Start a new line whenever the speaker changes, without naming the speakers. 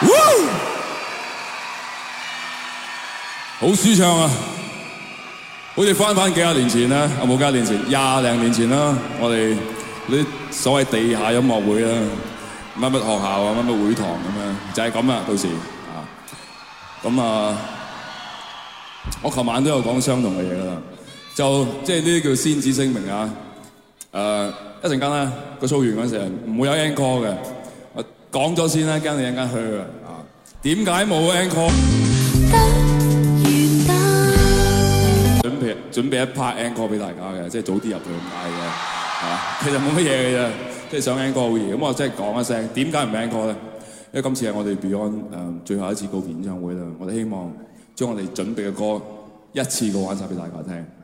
好舒暢啊！好似翻幾廿年前啦，有冇幾廿年前？20零年前啦，我哋啲所謂地下音樂會啦，乜乜學校啊，乜乜會堂咁樣，就係咁啊！到時啊，咁啊，我琴晚都有講相同嘅嘢啦，就即係呢啲叫先旨聲明啊！一陣間咧個 show 完嗰陣時唔會有 encore 嘅，我講咗先啦，驚你一陣間去啊！點解冇 encore？準備一 part encore 俾大家嘅，即係早啲入去咁解嘅，其實冇乜嘢嘅啫，即係想 encore 好易。咁我即係講一聲，點解唔 encore 咧？因為今次係我哋 Beyond 最後一次告別演唱會啦，我哋希望將我哋準備嘅歌一次過玩晒俾大家聽。